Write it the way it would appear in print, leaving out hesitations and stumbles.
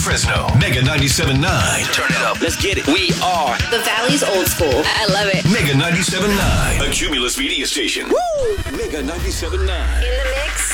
Fresno. Mega 97.9. Turn it up. Let's get it. We are the Valley's old school. I love it. Mega 97.9. A Cumulus media station. Woo! Mega 97.9. In the mix